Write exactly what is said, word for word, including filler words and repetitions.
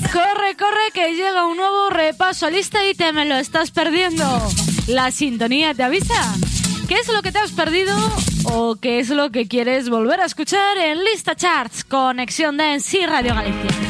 Corre, corre, que llega un nuevo repaso a lista y te me lo estás perdiendo. La sintonía te avisa. ¿Qué es lo que te has perdido o qué es lo que quieres volver a escuchar en Lista Charts, Conexión Dance y Radio Galicia?